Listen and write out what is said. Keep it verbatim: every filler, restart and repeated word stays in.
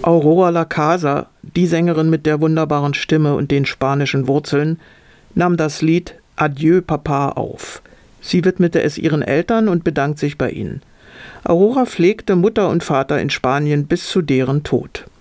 Aurora La Casa, die Sängerin mit der wunderbaren Stimme und den spanischen Wurzeln, nahm das Lied Adieu Papa auf. Sie widmete es ihren Eltern und bedankt sich bei ihnen. Aurora pflegte Mutter und Vater in Spanien bis zu deren Tod.